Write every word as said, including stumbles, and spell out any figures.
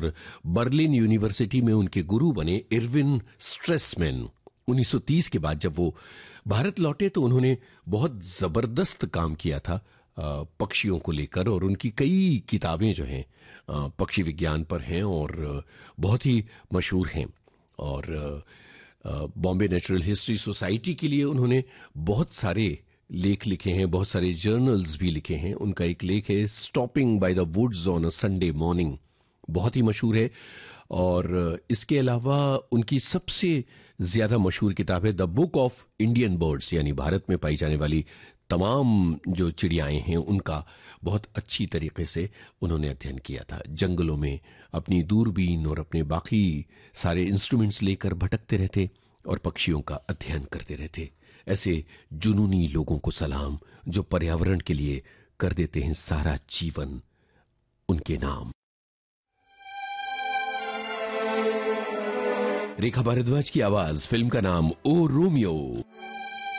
और Berlin university में उनके गुरु बने इरविन स्ट्रेसमैन। उन्नीस सौ तीस के बाद जब वो भारत लौटे तो उन्होंने बहुत जबरदस्त काम किया था पक्षियों को लेकर, और उनकी कई किताबें जो हैं पक्षी विज्ञान पर हैं और बहुत ही मशहूर हैं। और बॉम्बे नेचुरल हिस्ट्री सोसाइटी के लिए उन्होंने बहुत सारे लेख लिखे हैं, बहुत सारे जर्नल्स भी लिखे हैं। उनका एक लेख है stopping by the woods on a Sunday morning, बहुत ही मशहूर है। और इसके अलावा उनकी सबसे ज्यादा मशहूर किताब है the book of Indian birds, यानी भारत में पाई जाने वाली तमाम जो चिड़ियाएं हैं उनका बहुत अच्छी तरीके से उन्होंने अध्ययन किया था। जंगलों में अपनी दूरबीन और अपने बाकी सारे इंस्ट्रूमेंट्स लेकर भटकते रहते और पक्षियों का अध्ययन करते रहते। ऐसे जुनूनी लोगों को सलाम जो पर्यावरण के लिए कर देते हैं सारा जीवन उनके नाम। रेखा भारद्वाज की आवाज, फिल्म का नाम ओ रोमियो।